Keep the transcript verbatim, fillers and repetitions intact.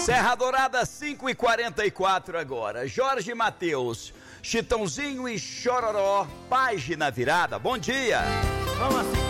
Serra Dourada, cinco e quarenta e quatro agora. Jorge Mateus, Chitãozinho e Chororó, página virada. Bom dia. Vamos assim.